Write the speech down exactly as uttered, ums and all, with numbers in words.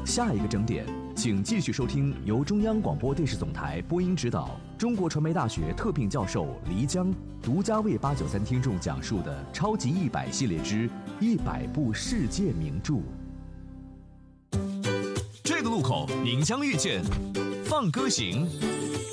下一个整点，请继续收听由中央广播电视总台播音指导、中国传媒大学特聘教授黎江独家为八九三听众讲述的《超级一百》系列之一百部世界名著。这个路口您将遇见放歌行。